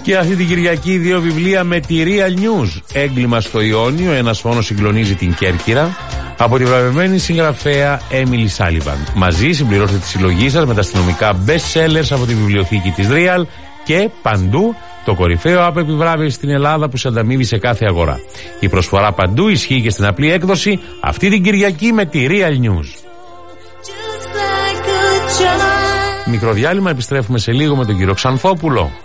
Και αυτή την Κυριακή 2 βιβλία με τη Real News. Έγκλημα στο Ιόνιο, ένας φόνος συγκλονίζει την Κέρκυρα. Από τη βραβευμένη συγγραφέα Έμιλι Σάλιβαν. Μαζί συμπληρώστε τη συλλογή σας με τα αστυνομικά best sellers από τη βιβλιοθήκη της Real και παντού το κορυφαίο app επιβράβευση στην Ελλάδα που σε ανταμείβει σε κάθε αγορά. Η προσφορά παντού ισχύει και στην απλή έκδοση αυτή την Κυριακή με τη Real News. Μικρό διάλειμμα, επιστρέφουμε σε λίγο με τον κύριο Ξανθόπουλο.